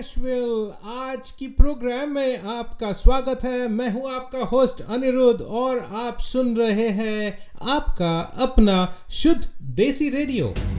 Nashville. आज की programme में आपका स्वागत है। मैं हूं आपका होस्ट अनिरुद्ध और आप सुन रहे हैं आपका अपना शुद्ध देसी रेडियो।